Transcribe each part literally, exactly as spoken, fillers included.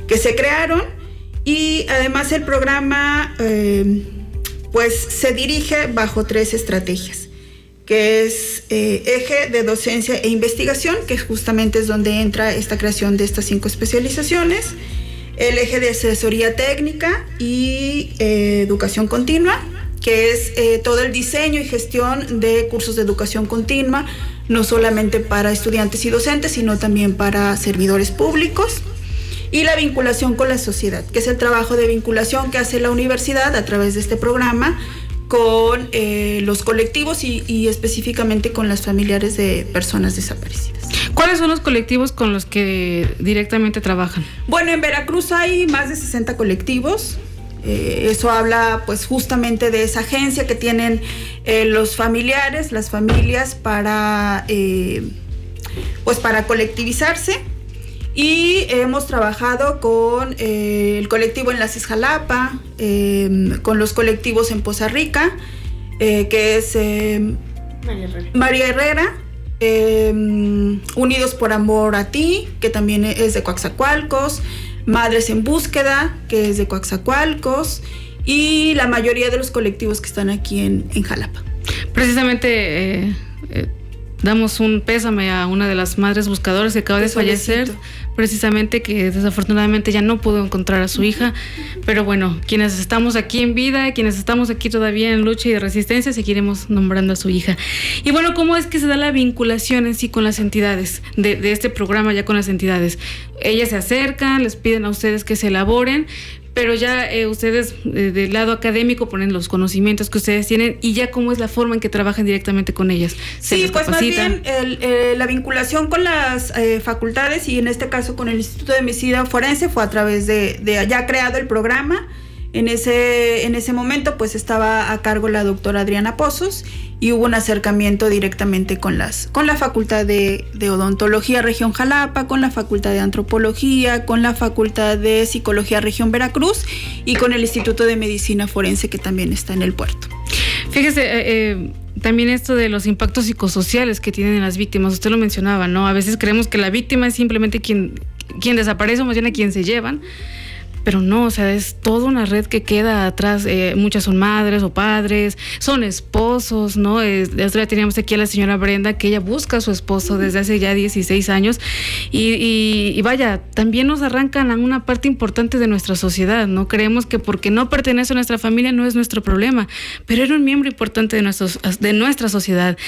que se crearon, y además el programa eh, pues se dirige bajo tres estrategias, que es eh, eje de docencia e investigación, que justamente es donde entra esta creación de estas cinco especializaciones, el eje de asesoría técnica y eh, educación continua, que es eh, todo el diseño y gestión de cursos de educación continua, no solamente para estudiantes y docentes, sino también para servidores públicos, y la vinculación con la sociedad, que es el trabajo de vinculación que hace la universidad a través de este programa con eh, los colectivos y, y específicamente con las familiares de personas desaparecidas. ¿Cuáles son los colectivos con los que directamente trabajan? Bueno, en Veracruz hay más de sesenta colectivos. Eh, eso habla pues justamente de esa agencia que tienen eh, los familiares, las familias para, eh, pues para colectivizarse. Y hemos trabajado con eh, el colectivo Enlaces Jalapa, eh, con los colectivos en Poza Rica, eh, que es eh, María Herrera, María Herrera eh, Unidos por Amor a Ti, que también es de Coatzacoalcos, Madres en Búsqueda, que es de Coatzacoalcos, y la mayoría de los colectivos que están aquí en, en Jalapa. Precisamente eh, eh, damos un pésame a una de las madres buscadoras que acaba de fallecer, precisamente, que desafortunadamente ya no pudo encontrar a su hija, pero bueno, quienes estamos aquí en vida, quienes estamos aquí todavía en lucha y de resistencia, seguiremos nombrando a su hija. Y bueno, ¿cómo es que se da la vinculación en sí con las entidades, de, de este programa ya con las entidades? Ellas se acercan, les piden a ustedes que se elaboren, pero ya eh, ustedes eh, del lado académico ponen los conocimientos que ustedes tienen, y ya cómo es la forma en que trabajan directamente con ellas. Sí, pues más bien el, eh, la vinculación con las eh, facultades, y en este caso con el Instituto de Medicina Forense, fue a través de, de ya creado el programa. En ese, en ese momento pues estaba a cargo la doctora Adriana Pozos, y hubo un acercamiento directamente con las con la Facultad de, de Odontología Región Jalapa, con la Facultad de Antropología, con la Facultad de Psicología Región Veracruz, y con el Instituto de Medicina Forense, que también está en el puerto. Fíjese, eh, eh, también esto de los impactos psicosociales que tienen las víctimas, usted lo mencionaba, ¿no? A veces creemos que la víctima es simplemente quien, quien desaparece, o más bien a quien se llevan, pero no, o sea, es toda una red que queda atrás. Eh, muchas son madres o padres, son esposos, ¿no? Eh, la otra vez teníamos aquí a la señora Brenda, que ella busca a su esposo desde hace ya dieciséis años, y, y, y vaya, también nos arrancan a una parte importante de nuestra sociedad, ¿no? Creemos que porque no pertenece a nuestra familia no es nuestro problema, pero era un miembro importante de, nuestros, de nuestra sociedad.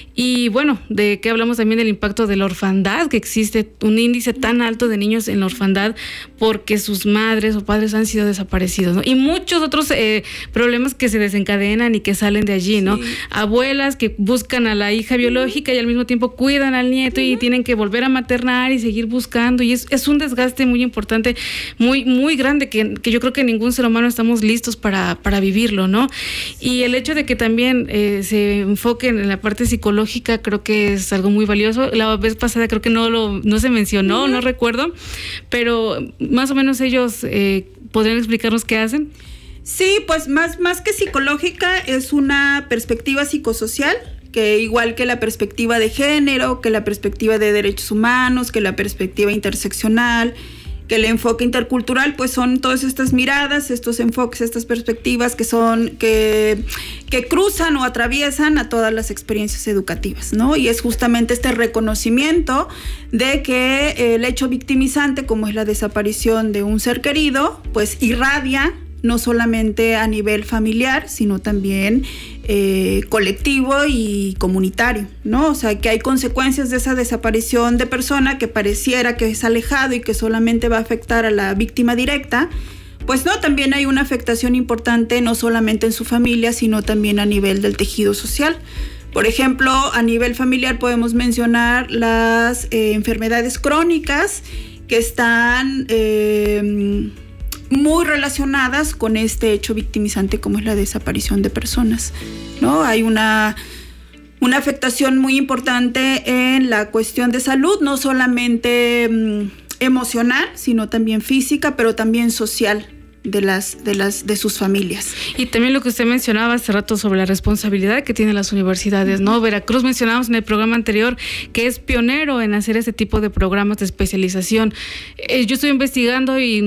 Y bueno, de que hablamos también del impacto de la orfandad, que existe un índice tan alto de niños en la orfandad porque sus madres o padres han sido desaparecidos, ¿no? Y muchos otros eh, problemas que se desencadenan y que salen de allí, ¿no? Sí. Abuelas que buscan a la hija biológica y al mismo tiempo cuidan al nieto, uh-huh, y tienen que volver a maternar y seguir buscando, y es, es un desgaste muy importante, muy, muy grande, que, que yo creo que ningún ser humano estamos listos para, para vivirlo, ¿no? Y el hecho de que también eh, se enfoquen en la parte psicológica, creo que es algo muy valioso. La vez pasada creo que no lo no se mencionó, uh-huh, no recuerdo, pero más o menos ellos eh, ¿podrían explicarnos qué hacen? Sí, pues más, más que psicológica, es una perspectiva psicosocial, que igual que la perspectiva de género, que la perspectiva de derechos humanos, que la perspectiva interseccional, que el enfoque intercultural, pues son todas estas miradas, estos enfoques, estas perspectivas que son, que, que cruzan o atraviesan a todas las experiencias educativas, ¿no? Y es justamente este reconocimiento de que el hecho victimizante, como es la desaparición de un ser querido, pues irradia no solamente a nivel familiar, sino también eh, colectivo y comunitario, ¿no? O sea, que hay consecuencias de esa desaparición de persona que pareciera que es alejado y que solamente va a afectar a la víctima directa. Pues no, también hay una afectación importante no solamente en su familia, sino también a nivel del tejido social. Por ejemplo, a nivel familiar podemos mencionar las eh, enfermedades crónicas que están eh, muy relacionadas con este hecho victimizante, como es la desaparición de personas, ¿no? Hay una, una afectación muy importante en la cuestión de salud, no solamente mm, emocional, sino también física, pero también social de las de las de sus familias. Y también lo que usted mencionaba hace rato sobre la responsabilidad que tienen las universidades, ¿no? Veracruz, mencionábamos en el programa anterior que es pionero en hacer este tipo de programas de especialización. Eh, yo estoy investigando y